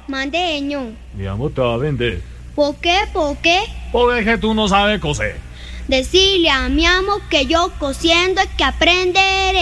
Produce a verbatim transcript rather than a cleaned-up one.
Mande, ño. Digamos, te va a vender. ¿Por qué? ¿Por qué? Porque es que tú no sabes coser. Decirle a mi amo que yo cosiendo es que aprenderé.